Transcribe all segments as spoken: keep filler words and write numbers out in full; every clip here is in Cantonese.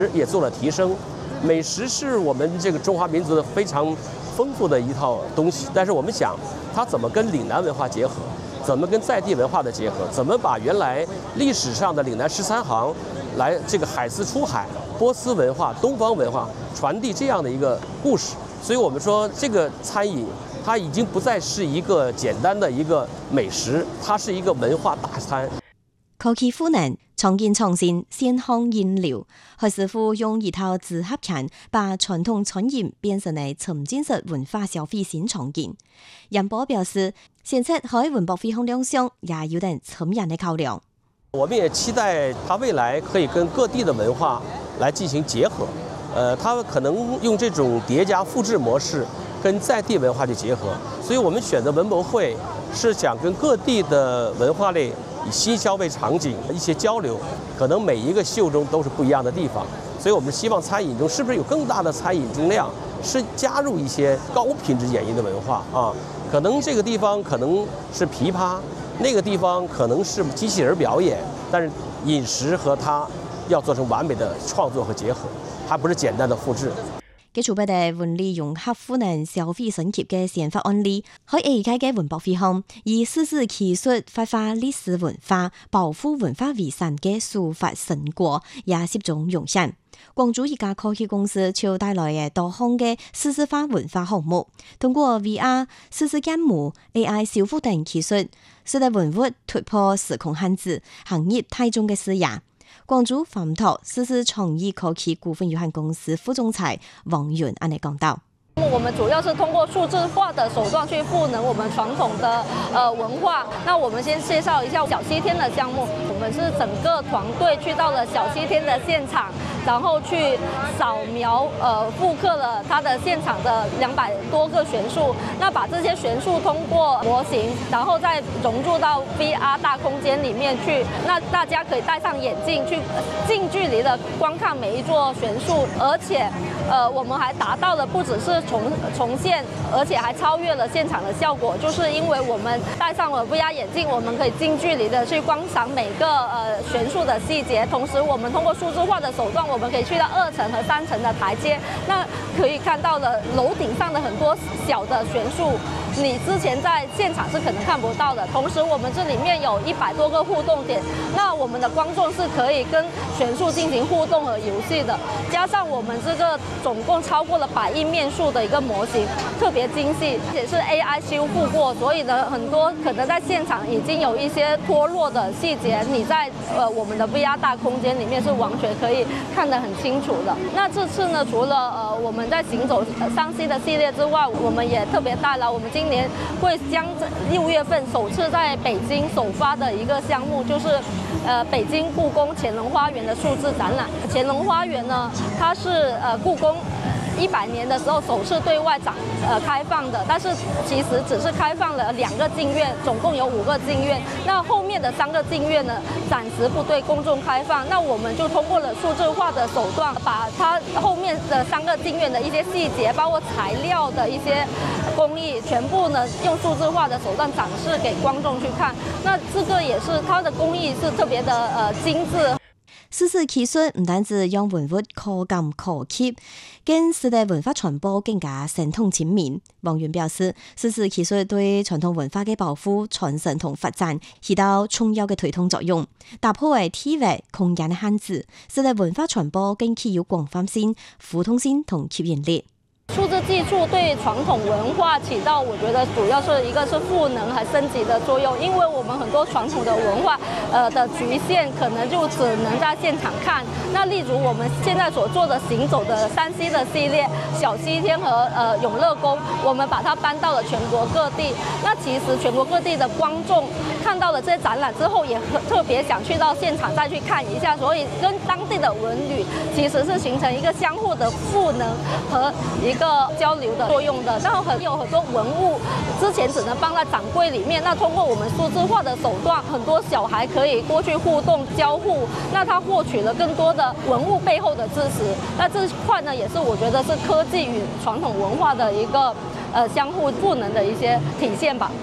也做了提升。美食是我们这个中华民族的非常丰富的一套东西，但是我们想它怎么跟岭南文化结合，怎么跟在地文化的结合，怎么把原来历史上的岭南十三行来这个海丝出海、波斯文化、东方文化传递这样的一个故事。所以我们说这个餐饮它已经不再是一个简单的一个美食，它是一个文化大餐。 科技赋能，创建创新，先行引流。何師傅用一套組合拳，把傳統餐飲變成了沉浸式文化消費新創建。楊波表示，現在喺文博會項亮相，也有點深遠的考量。 我們也期待它未來可以跟各地的文化來進行結合，呃，它可能用這種疊加複製模式跟在地文化去結合。所以我們選擇文博會是想跟各地的文化類以新消費場景一些交流，可能每一個秀中都是不一樣的地方，所以我們希望餐飲中是不是有更大的餐飲中量，是加入一些高品質演繹的文化啊？可能這個地方可能是琵琶，那個地方可能是機器人表演，但是飲食和它要做成完美的創作和結合，它不是簡單的複製。 基礎不地文理融合賦能消費升級嘅先發案例，喺二屆嘅文博會項，以四字技術發揮歷史文化、保護文化遺產嘅書法成果，也接種湧現。廣州一家科技公司就帶來嘅多項嘅數字化文化項目，通過 V R、數字建模、A I 修復等技術，使得文物突破時空限制，行業大眾嘅視野。廣州環拓數字創意科技股份有限公司副總裁王遠安尼講道。 我們主要是通過數字化的手段去賦能我們傳統的呃文化。那我們先介紹一下小西天的項目，我們是整個團隊去到了小西天的現場，然後去掃描呃複刻了它的現場的兩百多個玄樹，那把這些玄樹通過模型，然後再融入到 V R 大空間裡面去，那大家可以戴上眼鏡去近距離的觀看每一座玄樹，而且呃我們還達到了不只是重重現，而且還超越了現場的效果，就是因為我們戴上了 V R 眼鏡，我們可以近距離的去觀賞每個呃玄樹的細節，同時我們通過數字化的手段，我們可以去到二層和三層的台階，那可以看到了樓頂上的很多小的玄樹，你之前在現場是可能看不到的。同時我們這裡面有一百多個互動點，那我們的觀眾是可以跟玄樹進行互動和遊戲的，加上我們這個總共超過了百億面數的一個模型，特別精細，也是 A I 修復過，所以呢，很多可能在現場已經有一些脫落的細節，你在呃我們的 V R 大空間裡面是完全可以看得很清楚的。那這次呢，除了呃我們在行走湘西的系列之外，我們也特別帶來我們今年會將六月份首次在北京首發的一個項目，就是呃北京故宮乾隆花園的數字展覽。乾隆花園呢，它是呃故宮一百年的時候首次對外展呃開放的，但是其實只是開放了兩個鏡院，總共有五個鏡院。那後面的三個鏡院呢，暫時不對公眾開放。那我們就通過了數字化的手段，把它後面的三個鏡院的一些細節，包括材料的一些工藝，全部呢用數字化的手段展示給觀眾去看。那這個也是它的工藝是特別的呃精緻。 數字技術唔單止讓文物可感可及，更使得文化傳播更加生動全面。王源表示，數字技術對傳統文化嘅保護、傳承同發展起到重要嘅推動作用，打破為體域空間嘅限制，使得文化傳播更具有廣泛性、互通性同吸引力。 數字技術對傳統文化起到，我覺得主要是一個是賦能和升級的作用，因為我們很多傳統的文化，呃的局限可能就只能在現場看。那例如我們現在所做的行走的山西的系列，小西天和呃永樂宮，我們把它搬到了全國各地。那其實全國各地的觀眾看到了這些展覽之後，也特別想去到現場再去看一下，所以跟當地的文旅其實是形成一個相互的賦能和一個個交流的作用的，然後很有很多文物之前只能放在展櫃裡面，那通過我們數字化的手段，很多小孩可以過去互動交互，那他獲取了更多的文物背後的知識。那這塊呢，也是我覺得是科技與傳統文化的一個呃相互賦能的一些體現吧。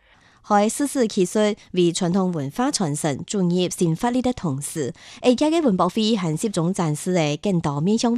喺實施技術為傳統文化傳承注入新發力的同時，而家嘅文博會還接種展示嘅更多面向